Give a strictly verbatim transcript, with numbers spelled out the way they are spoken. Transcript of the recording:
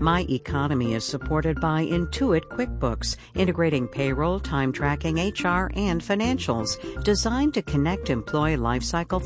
My Economy is supported by Intuit QuickBooks, integrating payroll, time tracking, H R, and financials, designed to connect employee lifecycle